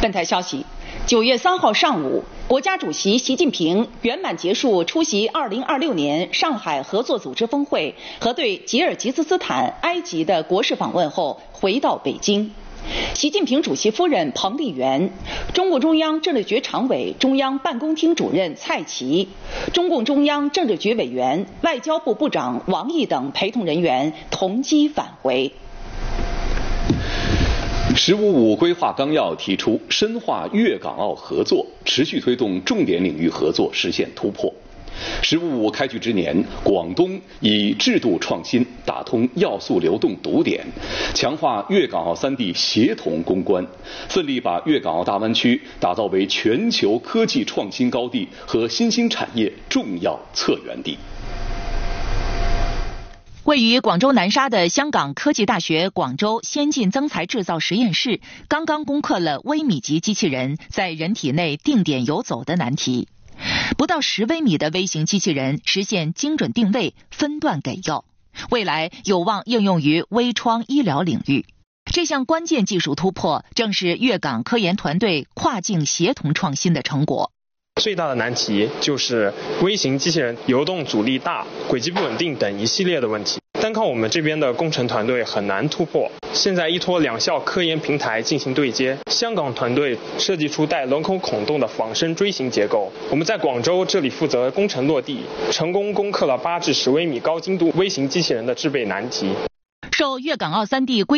本台消息，9月3号上午，国家主席习近平圆满结束出席2026年上海合作组织峰会和对吉尔吉斯斯坦、埃及的国事访问后，回到北京。习近平主席夫人彭丽媛、中共中央政治局常委、中央办公厅主任蔡奇、中共中央政治局委员、外交部部长王毅等陪同人员同机返回。 “15+5”规划纲要提出，深化粤港澳合作，持续推动重点领域合作实现突破。“15+5”开局之年，广东以制度创新打通要素流动堵点，强化粤港澳3地协同攻关，奋力把粤港澳大湾区打造为全球科技创新高地和新兴产业重要策源地。 位于广州南沙的香港科技大学广州先进增材制造实验室刚刚攻克了微米级机器人在人体内定点游走的难题。不到10微米的微型机器人实现精准定位、分段给药，未来有望应用于微创医疗领域。这项关键技术突破正是粤港科研团队跨境协同创新的成果。 最大的难题就是微型机器人游动阻力大、轨迹不稳定等一系列的问题，单靠我们这边的工程团队很难突破。现在依托2校科研平台进行对接，香港团队设计出带轮口孔洞的仿生锥形结构，我们在广州这里负责工程落地，成功攻克了8至10微米高精度微型机器人的制备难题。 受粤港澳3地规